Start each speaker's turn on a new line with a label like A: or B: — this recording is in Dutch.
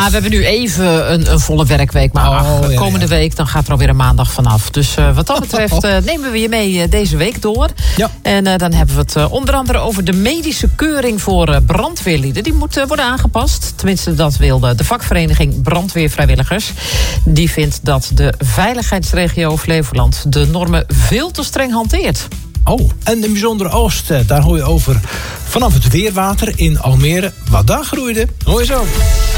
A: we hebben nu even een volle werkweek. Maar komende week dan gaat er alweer een maandag vanaf. Dus wat dat betreft nemen we je mee deze week door.
B: Ja.
A: En dan hebben we het onder andere over de medische keuring voor brandweerlieden. Die moet worden aangepast. Tenminste, dat wil de vakvereniging Brandweervrijwilligers. Die vindt dat de veiligheidsregio Flevoland de normen veel te streng hanteert.
B: Oh, en de bijzondere oogst, daar hoor je over vanaf het weerwater in Almere. Wat daar groeide, hoor je zo.